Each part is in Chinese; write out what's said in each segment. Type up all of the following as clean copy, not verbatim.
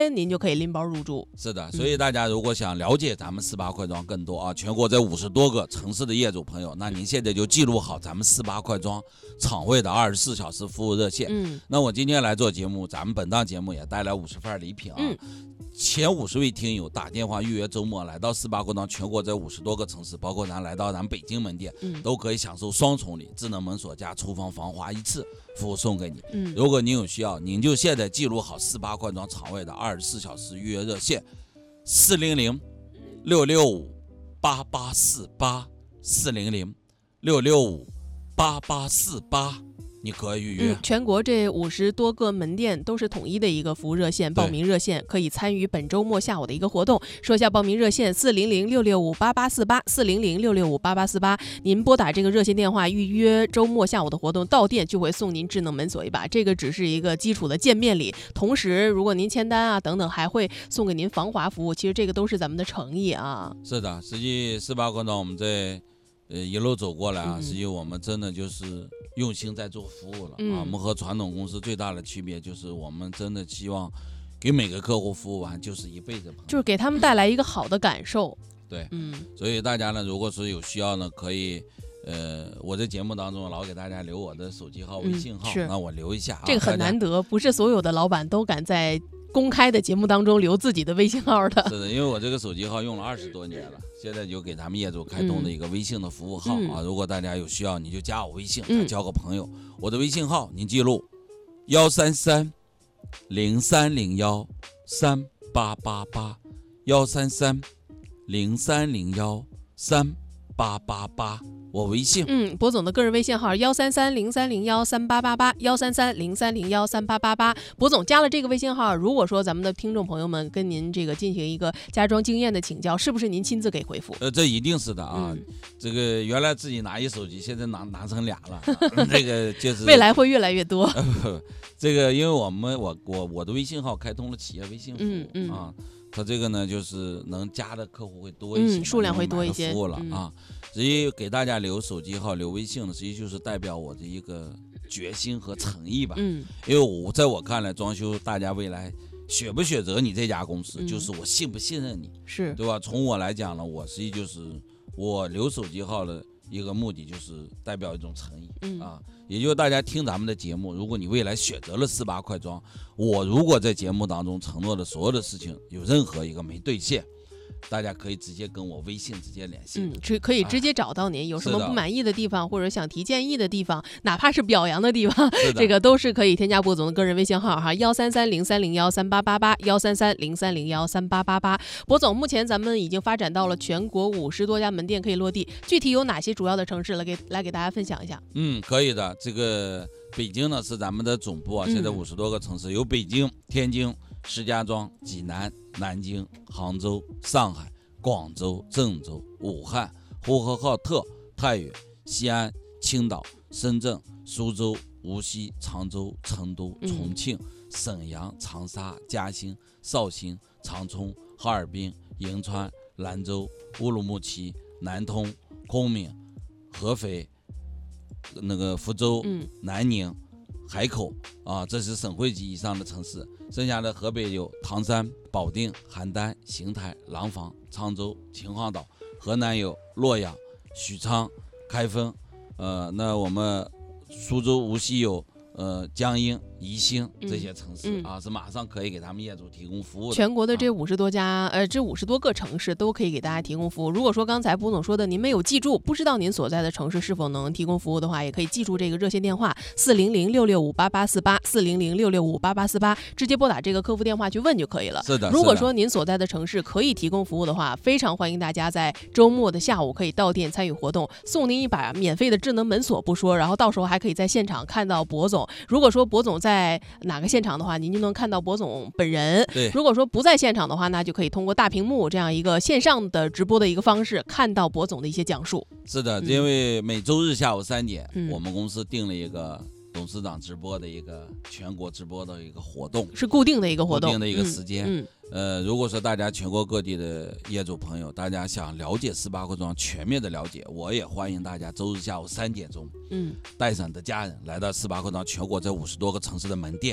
您就可以拎包入住。 是的，所以大家如果想了解咱们48块庄更多啊，全国这50多个城市的业主朋友，那您现在就记录好咱们48块庄厂位的24小时服务热线。那我今天来做节目，咱们本档节目也带来50份礼品啊。前50位听友打电话预约周末来到48块庄全国这50多个城市，包括咱来到咱北京门店，都可以享受双重礼，智能门锁加厨房防滑一次服务送给你。如果您有需要，您就现在记录好48块庄厂位的24小时预约热线400-665-8848，400-665-8848，你可以预约。 全国这50多个门店都是统一的一个服务热线，报名热线可以参与本周末下午的一个活动。说一下报名热线：400-665-8848，400-665-8848。您拨打这个热线电话预约周末下午的活动，到店就会送您智能门锁一把。这个只是一个基础的见面礼，同时如果您签单啊等等，还会送给您防滑服务。其实这个都是咱们的诚意啊。 是的，实际48块庄我们在一路走过来啊，实际我们真的就是用心在做服务了啊。我们和传统公司最大的区别就是我们真的希望给每个客户服务完就是一辈子， 就是给他们带来一个好的感受。 对，所以大家呢，如果是有需要呢，可以我在节目当中老给大家留我的手机号、微信号，那我留一下啊。 这个很难得，不是所有的老板都敢在公开的节目当中留自己的微信号的。 是的，因为我这个手机号用了20多年了，现在就给咱们业主开通的一个微信的服务号啊。如果大家有需要，你就加我微信，交个朋友。我的微信号您记录133-0301-3888，133-0301-3888，我微信。 博总的个人微信号133-0301-3888，133-0301-3888。博总加了这个微信号，如果说咱们的听众朋友们跟您这个进行一个家装经验的请教，是不是您亲自给回复？ 这一定是的啊。这个原来自己拿一手机，现在拿成俩了，这个就是未来会越来越多。 这个因为我的微信号开通了企业微信服务啊。它这个呢，就是能加的客户会多一些， 数量会多一些， 服务了啊。实际给大家留手机号、留微信的，实际就是代表我的一个决心和诚意吧。因为在我看来，装修大家未来选不选择你这家公司，就是我信不信任你， 是对吧？从我来讲呢，我实际就是我留手机号的一个目的，就是代表一种诚意啊。也就是大家听咱们的节目，如果你未来选择了48块庄，我如果在节目当中承诺的所有的事情有任何一个没兑现，大家可以直接跟我微信直接联系， 可以直接找到您，有什么不满意的地方或者想提建议的地方，哪怕是表扬的地方，这个都是可以添加博总的个人微信号哈，133-0301-3888，133-0301-3888。博总，目前咱们已经发展到了全国50多家门店可以落地，具体有哪些主要的城市来给大家分享一下？ 可以的。这个北京呢是咱们的总部啊，现在50多个城市有北京、天津、石家庄、济南、南京、杭州、上海、广州、郑州、武汉、呼和浩特、太原、西安、青岛、深圳、苏州、无锡、常州、成都、重庆、沈阳、长沙、嘉兴、绍兴、长春、哈尔滨、银川、兰州、乌鲁木齐、南通、昆明、合肥、福州、南宁、海口啊，这是省会级以上的城市。剩下的河北有唐山、保定、邯郸、邢台、廊坊、沧州、秦皇岛；河南有洛阳、许昌、开封。那我们苏州、无锡有江阴、宜兴这些城市啊，是马上可以给他们业主提供服务的。 全国的这50多个城市都可以给大家提供服务。如果说刚才博总说的您没有记住，不知道您所在的城市是否能提供服务的话，也可以记住这个热线电话400-665-8848，400-665-8848，直接拨打这个客服电话去问就可以了。 是的。 如果说您所在的城市可以提供服务的话，非常欢迎大家在周末的下午可以到店参与活动，送您一把免费的智能门锁不说，然后到时候还可以在现场看到博总。如果说博总在哪个现场的话，您就能看到博总本人。如果说不在现场的话，那就可以通过大屏幕这样一个线上的直播的一个方式，看到博总的一些讲述。 是的，因为每周日下午3点，我们公司定了一个董事长直播的一个全国直播的一个活动， 是固定的一个活动， 固定的一个时间。如果说大家全国各地的业主朋友，大家想了解48块庄全面的了解，我也欢迎大家周日下午3点钟，带上你的家人来到48块庄全国这50多个城市的门店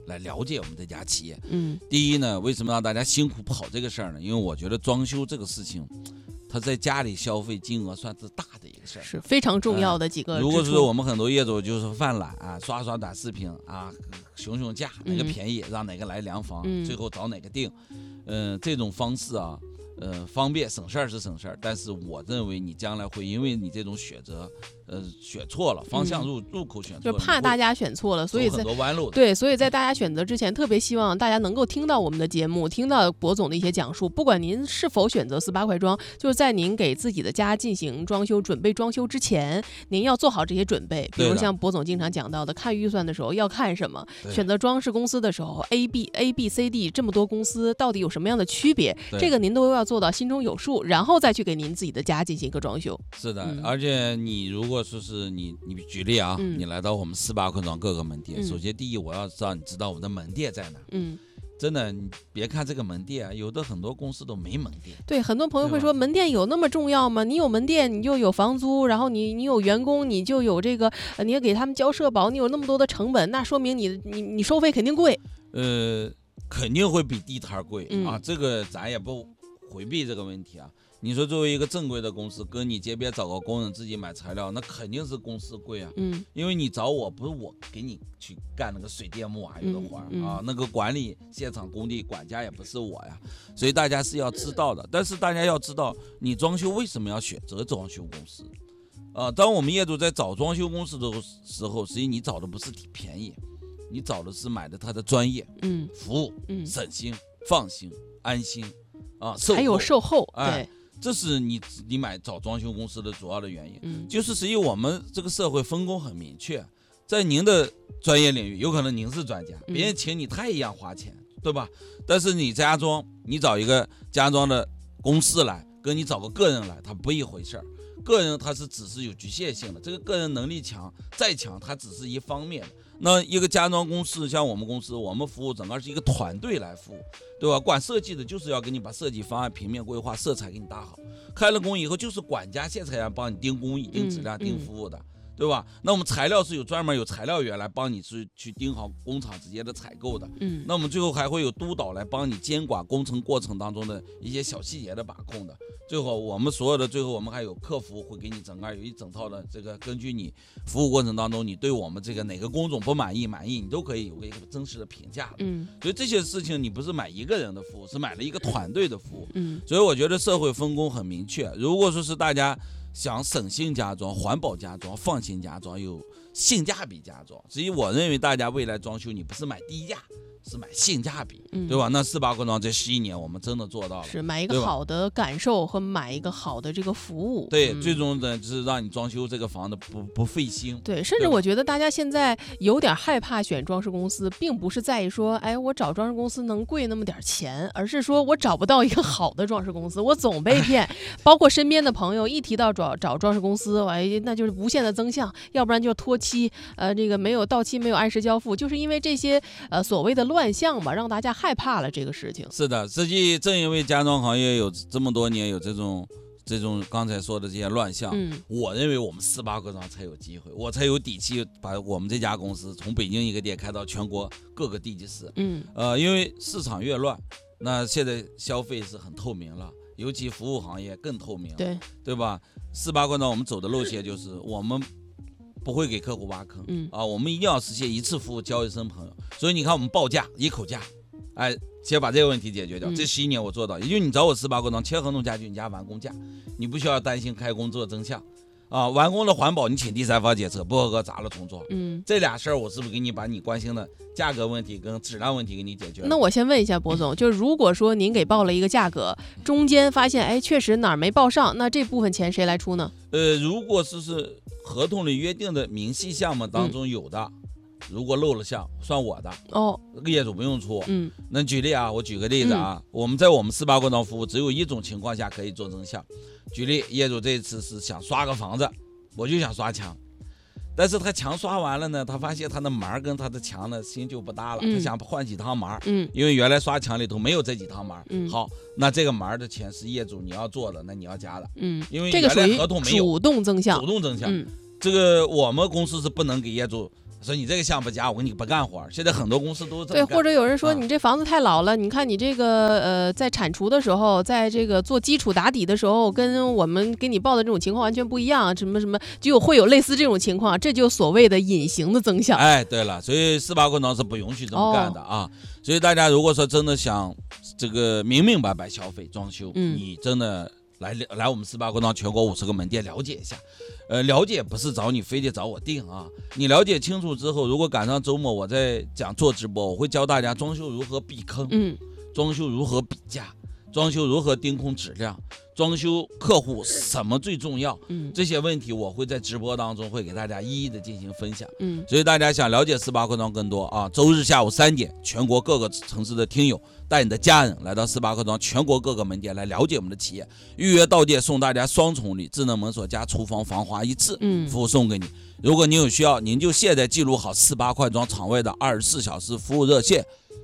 来了解我们这家企业。 嗯， 第一呢，为什么让大家辛苦跑这个事儿呢？因为我觉得装修这个事情，它在家里消费金额算是大的一个事儿， 是非常重要的几个支出。 如果是我们很多业主就是犯懒啊，刷短视频啊，熊价，哪个便宜让哪个来量房，最后找哪个定，这种方式啊，方便省事儿是省事儿，但是我认为你将来会因为你这种选择，选错了方向入口选错了， 就怕大家选错了，所以很多弯路。 对，所以在大家选择之前，特别希望大家能够听到我们的节目，听到博总的一些讲述。不管您是否选择48块装，就是在您给自己的家进行装修、准备装修之前，您要做好这些准备。比如像博总经常讲到的，看预算的时候要看什么，选择装饰公司的时候 A B C D 这么多公司到底有什么样的区别，这个您都要做到心中有数，然后再去给您自己的家进行一个装修。 是的，而且你如果说是你举例啊，你来到我们48块装各个门店，首先第一我要让你知道我的门店在哪。真的，你别看这个门店啊，有的很多公司都没门店。 对，很多朋友会说门店有那么重要吗？你有门店，你就有房租，然后你有员工，你就有这个，你要给他们交社保，你有那么多的成本，那说明你收费肯定贵。 肯定会比地摊贵啊，这个咱也不回避这个问题啊。你说作为一个正规的公司，跟你街边找个工人自己买材料，那肯定是公司贵啊。因为你找我不是我给你去干那个水电木瓦油的活啊，那个管理现场工地管家也不是我呀，所以大家是要知道的。但是大家要知道，你装修为什么要选择装修公司？当我们业主在找装修公司的时候，实际你找的不是挺便宜，你找的是买的他的专业，服务，省心、放心、安心啊， 还有售后， 对。这是你找装修公司的主要的原因，就是实际我们这个社会分工很明确，在您的专业领域，有可能您是专家，别人请你他也一样花钱，对吧？但是你家装，你找一个家装的公司来，跟你找个个人来，他不一回事儿。个人他是只是有局限性的，这个个人能力强再强，他只是一方面。那一个家装公司，像我们公司，我们服务整个是一个团队来服务，对吧？管设计的就是要给你把设计方案、平面规划、色彩给你搭好。开了工以后，就是管家现场帮你定工艺、定质量、定服务的，对吧？那我们材料是专门有材料员来帮你去定好工厂直接的采购的。那我们最后还会有督导来帮你监管工程过程当中的一些小细节的把控的。最后我们所有的我们还有客服会给你有一整套的这个，根据你服务过程当中你对我们这个哪个工种不满意你都可以有一个真实的评价的。所以这些事情你不是买一个人的服务，是买了一个团队的服务。所以我觉得社会分工很明确，如果说是大家想省心家装、环保家装、放心家装、有性价比家装，所以我认为大家未来装修你不是买低价，是买性价比，对吧？那48块装这11年我们真的做到了， 是买一个好的感受和买一个好的这个服务。 对，最终的就是让你装修这个房子不费心。 对，甚至我觉得大家现在有点害怕选装饰公司，并不是在意说，哎，我找装饰公司能贵那么点钱，而是说我找不到一个好的装饰公司，我总被骗。包括身边的朋友一提到找装饰公司，那就是无限的增项，要不然就拖期，这个没有到期，没有按时交付，就是因为这些所谓的乱象吧，让大家害怕了这个事情。 是的，实际正因为家装行业有这么多年有这种刚才说的这些乱象，我认为我们48块装才有机会，我才有底气把我们这家公司从北京一个店开到全国各个地级市。因为市场越乱，那现在消费是很透明了，尤其服务行业更透明了，对吧？48块装我们走的路线就是我们不会给客户挖坑，我们一定要实现一次服务交一生朋友。所以你看我们报价一口价，先把这个问题解决掉。这11年我做到，也就是你找我48块装签合同价就你家完工价，你不需要担心开工做增项完工的环保你请第三方检测，不合格砸了重做。这俩事儿我是不是给你把你关心的价格问题跟质量问题给你解决了？ 那我先问一下博总，就是如果说您给报了一个价格，中间发现确实哪儿没报上，那这部分钱谁来出呢？ 如果是合同里约定的明细项目当中有的，如果漏了项算我的业主不用出。那举例我举个例子我们48块装服务只有一种情况下可以做增项。举例，业主这次是想刷个房子，我就想刷墙，但是他墙刷完了呢，他发现他的门跟他的墙呢新就不搭了，他想换几趟门，因为原来刷墙里头没有这几趟门。好，那这个门的钱是业主你要做的，那你要加的。因为原来合同没有。 主动增项。 这个我们公司是不能给业主说你这个项目加，我给你不干活。现在很多公司都这么干。 对，或者有人说你这房子太老了，你看你这个在铲除的时候，在这个做基础打底的时候，跟我们给你报的这种情况完全不一样，什么什么会有类似这种情况，这就所谓的隐形的增效。 哎，对了，所以18规章是不允许这么干的啊。所以大家如果说真的想这个明白白消费装修，你真的来我们18规章全国50个门店了解一下。了解不是找你非得找我定啊，你了解清楚之后，如果赶上周末我在做直播，我会教大家装修如何避坑，装修如何比价，装修如何盯控质量，装修客户什么最重要，这些问题我会在直播当中会给大家一一的进行分享。所以大家想了解18规章更多啊，周日下午3点，全国各个城市的听友带你的家人来到18规章全国各个门店来了解我们的企业，预约到店送大家双重礼，智能门锁加厨房防滑1次，服务送给你。如果您有需要，您就现在记录好18规章场外的24小时服务热线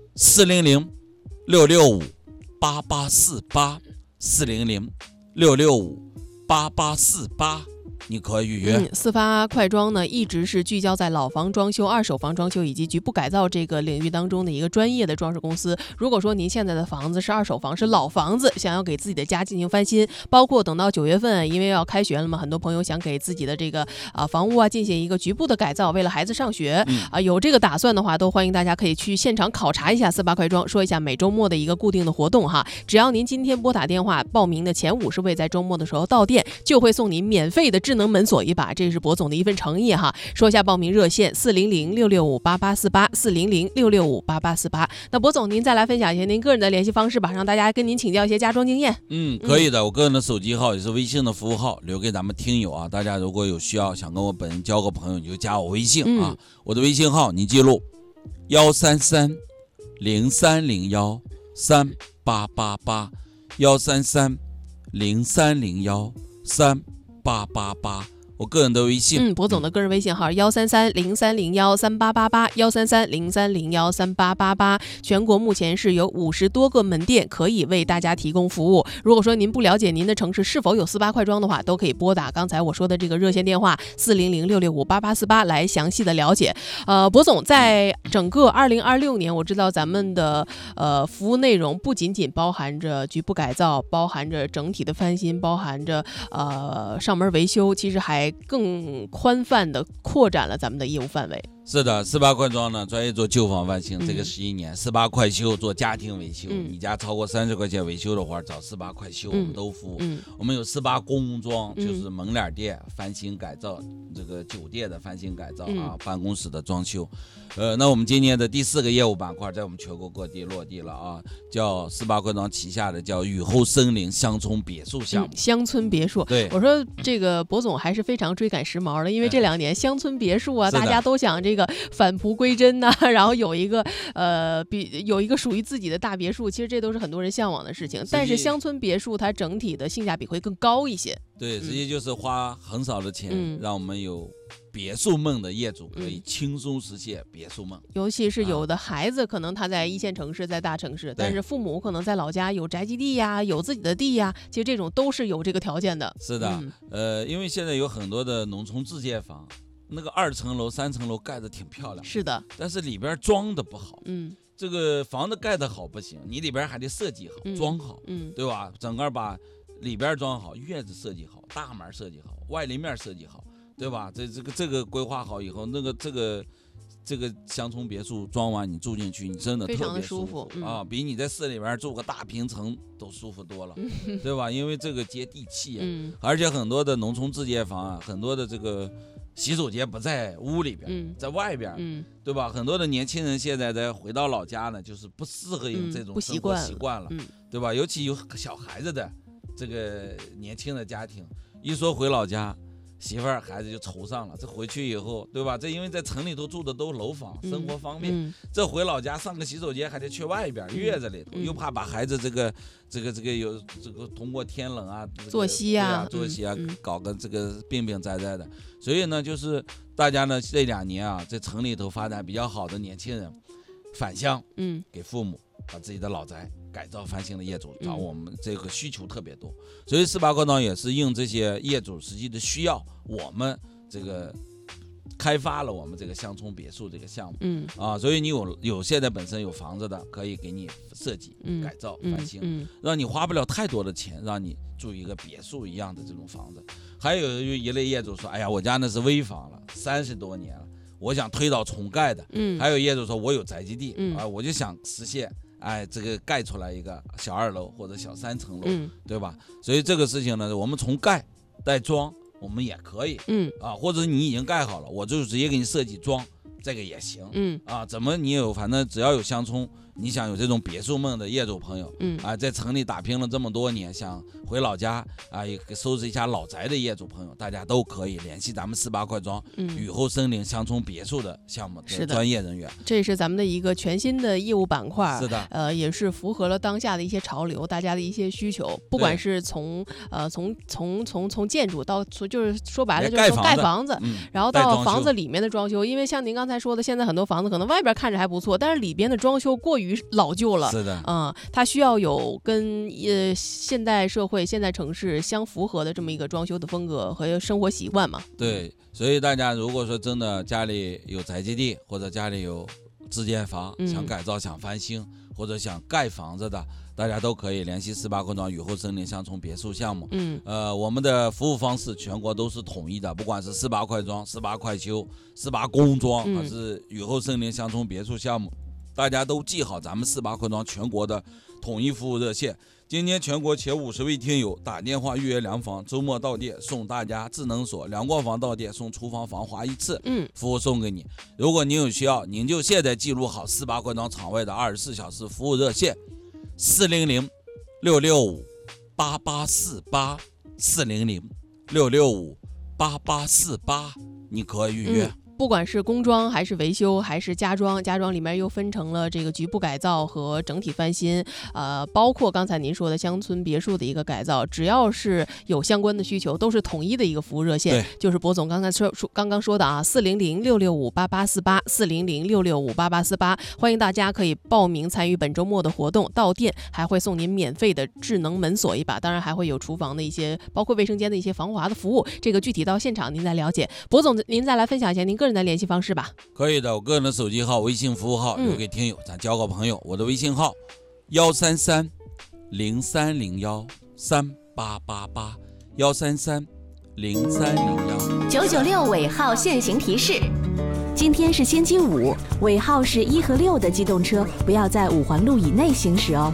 400-665-8848，400-665-8848，你可以预约。 四发快装呢，一直是聚焦在老房装修、二手房装修以及局部改造这个领域当中的一个专业的装饰公司。如果说您现在的房子是二手房，是老房子，想要给自己的家进行翻新，包括等到9月份，因为要开学了嘛，很多朋友想给自己的这个房屋进行一个局部的改造，为了孩子上学有这个打算的话，都欢迎大家可以去现场考察一下400快装，说一下每周末的一个固定的活动哈。只要您今天拨打电话报名的前50位在周末的时候到店，就会送你免费的智能门锁一把，这是博总的一份诚意哈。说一下报名热线400-665-8848，400-665-8848。那博总您再来分享一下您个人的联系方式吧，让大家跟您请教一些家装经验。 可以的，我个人的手机号也是微信的服务号，留给咱们听友啊。大家如果有需要想跟我本人交个朋友，你就加我微信啊。我的微信号你记录133-0301-3888，133-0301-3888，我个人的微信。 博总的个人微信号133-0301-3888，133-0301-3888。全国目前是有50多个门店可以为大家提供服务。如果说您不了解您的城市是否有400快装的话，都可以拨打刚才我说的这个热线电话400-665-8848来详细的了解。博总在整个2026年，我知道咱们的服务内容不仅仅包含着局部改造，包含着整体的翻新，包含着上门维修，其实还更宽泛的扩展了咱们的业务范围。 是的，400快装呢，专业做旧房翻新，这个11年，400快修做家庭维修，你家超过30块钱维修的话，找400快修，我们都服务。我们有400工装，就是门脸店翻新改造，这个酒店的翻新改造办公室的装修。那我们今年的第4个业务板块在我们全国各地落地了啊，叫400快装旗下的叫雨后森林乡村别墅项目。 乡村别墅，对，我说这个博总还是非常追赶时髦的，因为这2年乡村别墅大家都想这个返璞归真呐，然后有一个有一个属于自己的大别墅，其实这都是很多人向往的事情。但是乡村别墅它整体的性价比会更高一些。 对，实际就是花很少的钱，让我们有别墅梦的业主可以轻松实现别墅梦。 尤其是有的孩子可能他在1线城市，在大城市，但是父母可能在老家有宅基地呀，有自己的地呀，其实这种都是有这个条件的。 是的，因为现在有很多的农村自建房，那个2层楼、3层楼盖得挺漂亮， 是的， 但是里边装的不好。这个房子盖得好不行，你里边还得设计好，装好，对吧？整个把里边装好，院子设计好，大门设计好，外立面设计好，对吧？这个规划好以后，这个乡村别墅装完你住进去，你真的特别舒服啊，比你在市里边住个大平层都舒服多了，对吧？因为这个接地气而且很多的农村自建房很多的这个洗手间不在屋里边，在外边，对吧？很多的年轻人现在回到老家呢，就是不适合用这种生活习惯了，对吧？尤其有小孩子的这个年轻的家庭，一说回老家，媳妇儿孩子就愁上了。这回去以后，对吧？这因为在城里头住的都楼房，生活方便。这回老家上个洗手间还得去外边院子里头，又怕把孩子这个有这个通过天冷作息搞个这个病灾的。所以呢，就是大家呢这2年在城里头发展比较好的年轻人返乡，给父母把自己的老宅改造翻新的业主找我们，这个需求特别多，所以400快装也是应这些业主实际的需要，我们这个开发了我们这个乡村别墅这个项目，所以你有现在本身有房子的，可以给你设计、改造、翻新，让你花不了太多的钱，让你住一个别墅一样的这种房子。还有一类业主说，哎呀，我家那是危房了，30多年了，我想推倒重盖的。还有业主说，我有宅基地，我就想实现。这个盖出来一个小2楼或者小3层楼，对吧？所以这个事情呢，我们从盖带装，我们也可以，或者你已经盖好了，我就直接给你设计装，这个也行，怎么你有，反正只要有乡村，你想有这种别墅梦的业主朋友，在城里打拼了这么多年，想回老家也收拾一下老宅的业主朋友，大家都可以联系咱们48块庄雨后森林乡村别墅的项目的专业人员。 这也是咱们的一个全新的业务板块， 是的， 也是符合了当下的一些潮流，大家的一些需求，不管是从建筑到就是说白了就是说盖房子，然后到房子里面的装修，因为像您刚才说的，现在很多房子可能外边看着还不错，但是里边的装修过于老旧了， 是的， 它需要有跟现代社会、现代城市相符合的这么一个装修的风格和生活习惯嘛。 对，所以大家如果说真的家里有宅基地，或者家里有自建房，想改造、想翻新，或者想盖房子的，大家都可以联系48块庄雨后森林乡村别墅项目。我们的服务方式全国都是统一的，不管是48块庄、18块丘、18公庄，还是雨后森林乡村别墅项目，大家都记好咱们48块庄全国的统一服务热线。今天全国前50位听友打电话预约量房，周末到店送大家智能锁，量过房到店送厨房防滑1次，服务送给你。如果您有需要，您就现在记录好48块庄场外的24小时服务热线：400-665-8848 400-665-8848，你可以预约。 不管是工装还是维修还是家装，家装里面又分成了这个局部改造和整体翻新，包括刚才您说的乡村别墅的一个改造，只要是有相关的需求，都是统一的一个服务热线，就是博总刚刚说的啊，400-665-8848 400-665-8848，欢迎大家可以报名参与本周末的活动，到店还会送您免费的智能门锁一把，当然还会有厨房的一些，包括卫生间的一些防滑的服务，这个具体到现场您再了解。博总，您再来分享一下您个人的联系方式吧。 可以的，我个人的手机号、微信服务号留给听友，咱交个朋友。我的微信号133-0301-3888 133-0301。996 尾号限行提示：今天是星期五，尾号是1和6的机动车不要在5环路以内行驶哦。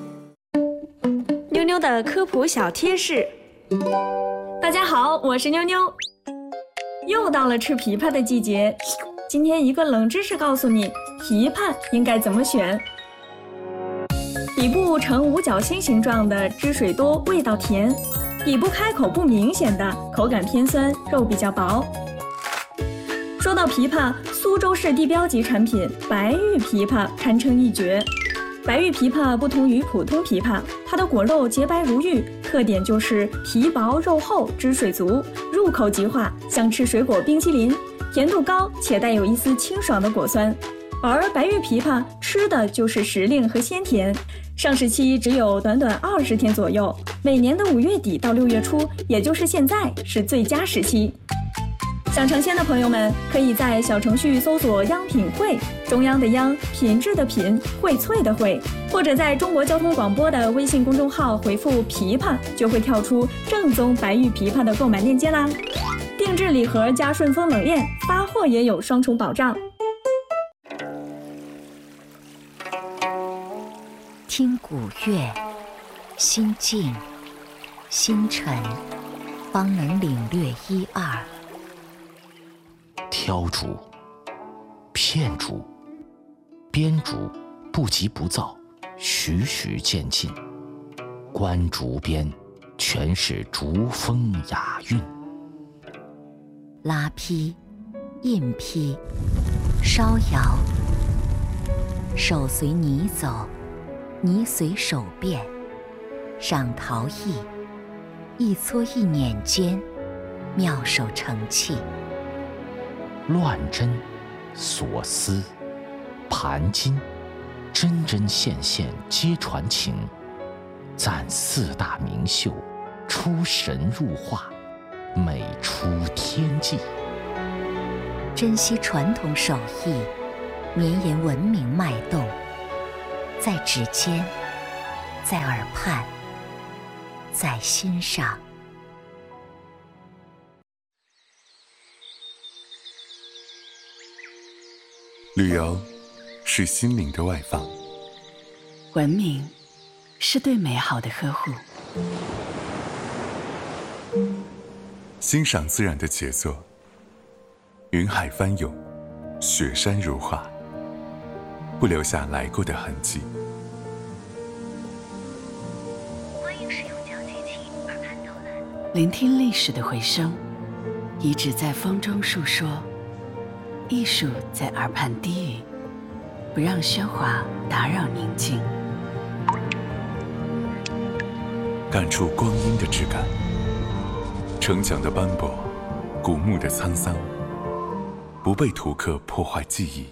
妞妞的科普小贴士。大家好，我是妞妞。又到了吃枇杷的季节，今天一个冷知识告诉你，枇杷应该怎么选。底部呈五角星形状的，汁水多，味道甜；底部开口不明显的，口感偏酸，肉比较薄。说到枇杷，苏州市地标级产品白玉枇杷堪称一绝。白玉枇杷不同于普通枇杷，它的果肉洁白如玉，特点就是皮薄肉厚，汁水足，入口即化，像吃水果冰淇淋，甜度高且带有一丝清爽的果酸。而白玉枇杷吃的就是时令和鲜甜，上市期只有短短20天左右，每年的5月底到6月初，也就是现在是最佳时期。想尝鲜的朋友们，可以在小程序搜索央品汇，中央的央，品质的品，荟萃的荟，或者在中国交通广播的微信公众号回复枇杷，就会跳出正宗白玉枇杷的购买链接啦。定制礼盒加顺丰冷链，发货也有双重保障。 听古乐，心静心沉，方能领略一二。 挑竹、片竹、编竹不急不躁，徐徐渐进。观竹边，全是竹风雅韵。 拉坯、印坯、烧窑，手随泥走，泥随手变。赏陶艺，一撮一捻间，妙手成器。 乱针、锁丝、盘金，针针线线皆传情。赞4大名秀，出神入化，美出天际。 珍惜传统手艺，绵延文明脉动，在指尖，在耳畔，在心上。 旅游是心灵的外放， 文明是对美好的呵护， 欣赏自然的杰作，云海翻涌，雪山如画，不留下来过的痕迹。 欢迎使用矫记器耳畔导览， 聆听历史的回声，遗址在风中述说，艺术在耳畔低语，不让喧哗打扰宁静。 感触光阴的质感，城墙的斑驳，古墓的沧桑，不被图刻破坏记忆。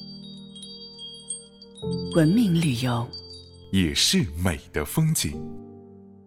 文明旅游也是美的风景。